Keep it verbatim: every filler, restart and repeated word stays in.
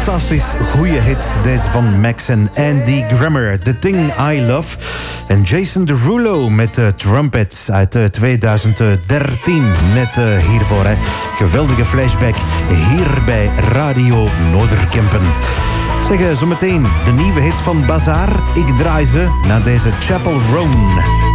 fantastisch goede hit. Deze van Max en Andy Grammer. The Thing I Love. En Jason Derulo met uh, Trumpets uit uh, twintig dertien. Net uh, hiervoor, hè. Geweldige flashback hier bij Radio Noorderkempen. Zeg, uh, zometeen de nieuwe hit van Bazaar. Ik draai ze naar deze Chapel Roan.